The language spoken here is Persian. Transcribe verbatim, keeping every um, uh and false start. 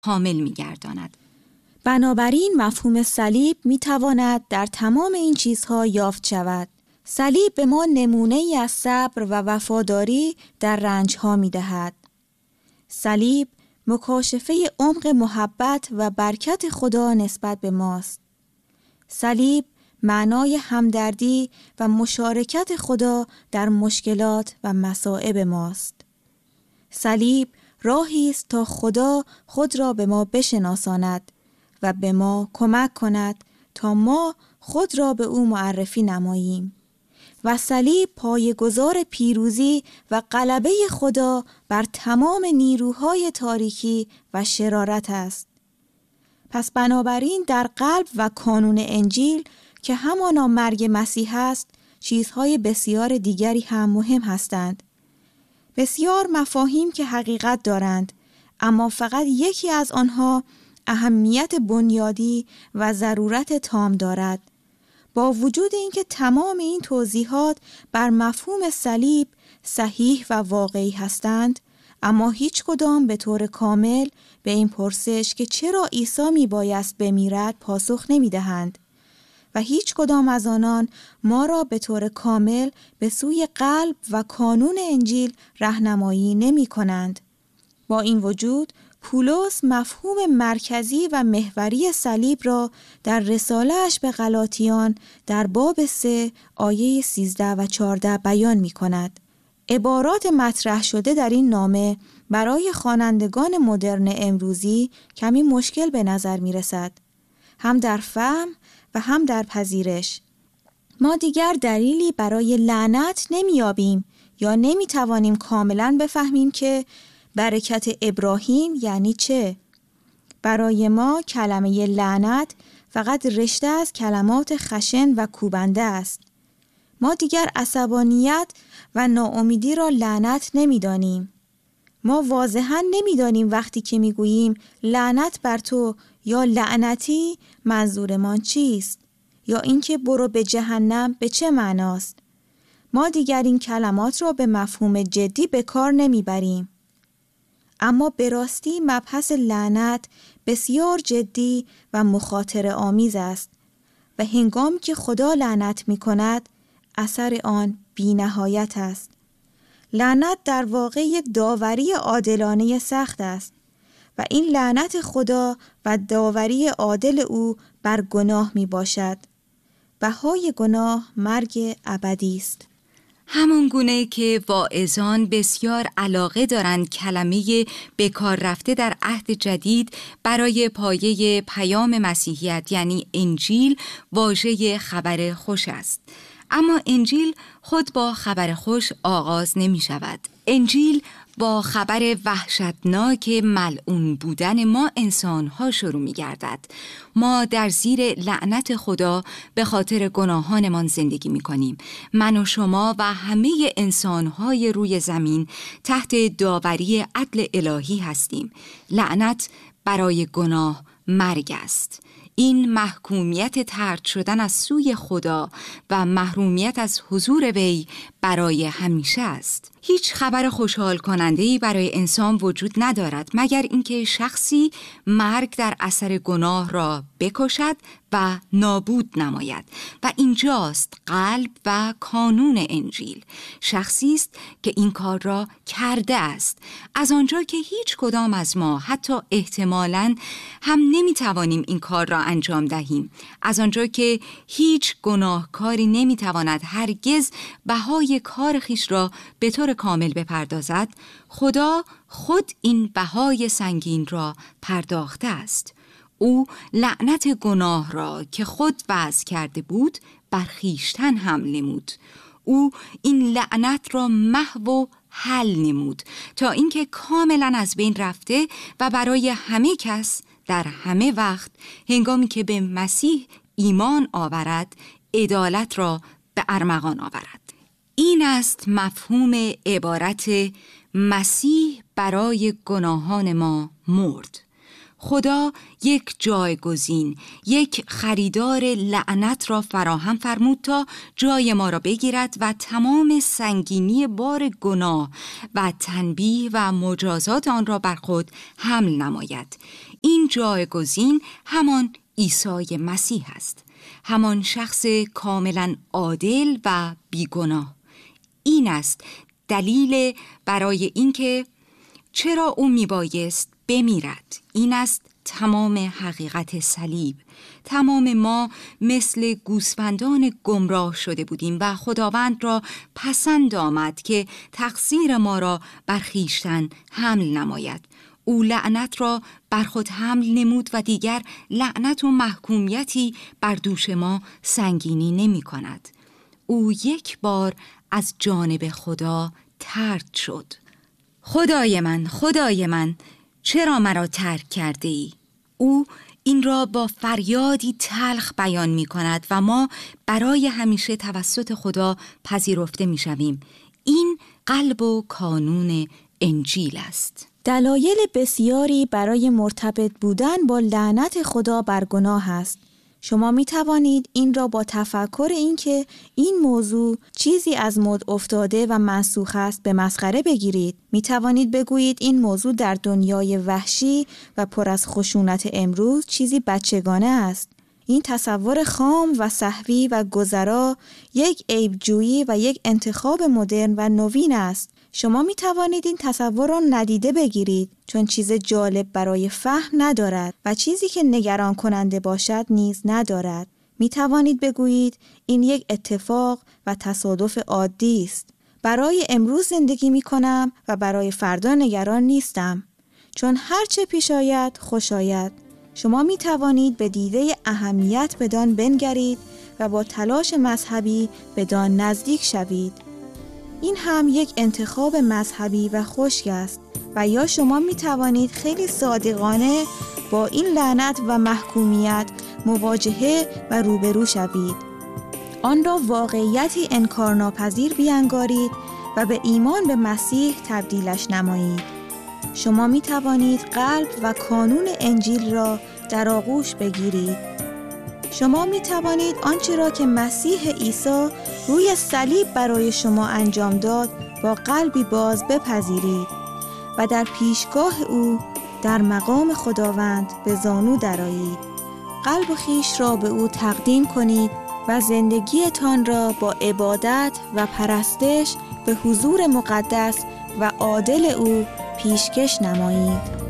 کامل می‌گرداند. بنابراین مفهوم صلیب می‌تواند در تمام این چیزها یافت شود. صلیب به ما نمونه‌ای از صبر و وفاداری در رنج‌ها می‌دهد. صلیب مکاشفه عمق محبت و برکت خدا نسبت به ماست. صلیب معنای همدردی و مشارکت خدا در مشکلات و مصائب ماست. صلیب راهی است تا خدا خود را به ما بشناساند و به ما کمک کند تا ما خود را به او معرفی نماییم. و صلیب پایه‌گذار پیروزی و غلبه خدا بر تمام نیروهای تاریکی و شرارت است. پس بنابراین در قلب و کانون انجیل که همانا مرگ مسیح است، چیزهای بسیار دیگری هم مهم هستند. بسیار مفاهیم که حقیقت دارند، اما فقط یکی از آنها اهمیت بنیادی و ضرورت تام دارد. با وجود اینکه تمام این توضیحات بر مفهوم صلیب صحیح و واقعی هستند، اما هیچ کدام به طور کامل به این پرسش که چرا عیسی می بایست بمیرد پاسخ نمی دهند و هیچ کدام از آنان ما را به طور کامل به سوی قلب و کانون انجیل راهنمایی نمی کنند. با این وجود پولس مفهوم مرکزی و محوری صلیب را در رساله‌اش به غلاطیان در باب سه آیه سیزده و چهارده بیان می کند. عبارات مطرح شده در این نامه برای خوانندگان مدرن امروزی کمی مشکل به نظر می رسد، هم در فهم و هم در پذیرش. ما دیگر دلیلی برای لعنت نمی‌یابیم یا نمی‌توانیم کاملاً بفهمیم که برکت ابراهیم یعنی چه. برای ما کلمه لعنت فقط رشته از کلمات خشن و کوبنده است. ما دیگر عصبانیت و ناامیدی را لعنت نمی‌دانیم. ما واضحاً نمی‌دانیم وقتی که می‌گوییم لعنت بر تو یا لعنتی منظورمان چیست، یا اینکه برو به جهنم به چه معناست. ما دیگر این کلمات را به مفهوم جدی به کار نمیبریم. اما به راستی مبحث لعنت بسیار جدی و مخاطره آمیز است و هنگامی که خدا لعنت می کند اثر آن بی نهایت است. لعنت در واقع یک داوری عادلانه سخت است و این لعنت خدا و داوری عادل او بر گناه می باشد. بهای گناه مرگ ابدی است. همون گونه که واعظان بسیار علاقه دارند کلمه بکار رفته در عهد جدید برای پایه پیام مسیحیت یعنی انجیل واژه خبر خوش است. اما انجیل خود با خبر خوش آغاز نمی شود. انجیل با خبر وحشتناک ملعون بودن ما انسان‌ها شروع می‌گردد. ما در زیر لعنت خدا به خاطر گناهانمان زندگی می‌کنیم. من و شما و همه انسان‌های روی زمین تحت داوری عدل الهی هستیم. لعنت برای گناه مرگ است. این محکومیت طرد شدن از سوی خدا و محرومیت از حضور وی برای همیشه است. هیچ خبر خوشحال کننده‌ای برای انسان وجود ندارد مگر اینکه شخصی مرگ در اثر گناه را بکشد و نابود نماید و اینجاست قلب و کانون انجیل. شخصی است که این کار را کرده است. از آنجا که هیچ کدام از ما حتی احتمالاً هم نمیتوانیم این کار را انجام دهیم، از آنجا که هیچ گناهکاری نمیتواند هرگز بهای کار خیش را به طور کامل بپردازد، خدا خود این بهای سنگین را پرداخته است. او لعنت گناه را که خود وضع کرده بود بر خویشتن هم نمود. او این لعنت را محو و حل نمود تا اینکه کاملا از بین رفته و برای همه کس در همه وقت هنگامی که به مسیح ایمان آورد عدالت را به ارمغان آورد. این است مفهوم عبارت مسیح برای گناهان ما مرد. خدا یک جایگزین، یک خریدار لعنت را فراهم فرمود تا جای ما را بگیرد و تمام سنگینی بار گناه و تنبیه و مجازات آن را بر خود حمل نماید. این جایگزین همان عیسی مسیح است، همان شخص کاملا عادل و بیگناه. این است دلیل برای اینکه چرا او میبایست بمیرد. این است تمام حقیقت صلیب. تمام ما مثل گوسفندان گمراه شده بودیم و خداوند را پسند آمد که تقصیر ما را بر خویشتن حمل نماید. او لعنت را بر خود حمل نمود و دیگر لعنت و محکومیتی بر دوش ما سنگینی نمی کند. او یک بار از جانب خدا طرد شد. خدای من، خدای من، چرا مرا ترک کرده ای؟ او این را با فریادی تلخ بیان می کند و ما برای همیشه توسط خدا پذیرفته می شویم. این قلب و کانون انجیل است. دلایل بسیاری برای مرتبط بودن با لعنت خدا بر گناه است. شما می توانید این را با تفکر اینکه این موضوع چیزی از مد افتاده و منسوخ است به مسخره بگیرید. می توانید بگویید این موضوع در دنیای وحشی و پر از خشونت امروز چیزی بچگانه است. این تصور خام و سهوی و گذرا یک عیبجویی و یک انتخاب مدرن و نوین است. شما می توانید این تصور را ندیده بگیرید چون چیز جالب برای فهم ندارد و چیزی که نگران کننده باشد نیز ندارد. می توانید بگویید این یک اتفاق و تصادف عادی است. برای امروز زندگی می کنم و برای فردا نگران نیستم چون هر چه پیش آید خوش آید. شما می توانید به دیده اهمیت بدان بنگرید و با تلاش مذهبی بدان نزدیک شوید. این هم یک انتخاب مذهبی و خشک است و یا شما می توانید خیلی صادقانه با این لعنت و محکومیت مواجهه و روبرو شوید. آن را واقعیتی انکارناپذیر بیانگارید و به ایمان به مسیح تبدیلش نمایید. شما می توانید قلب و کانون انجیل را در آغوش بگیرید. شما می توانید آنچه را که مسیح عیسی روی صلیب برای شما انجام داد با قلبی باز بپذیرید و در پیشگاه او در مقام خداوند به زانو درآیید. قلب و خویش را به او تقدیم کنید و زندگیتان را با عبادت و پرستش به حضور مقدس و عادل او پیشکش نمایید.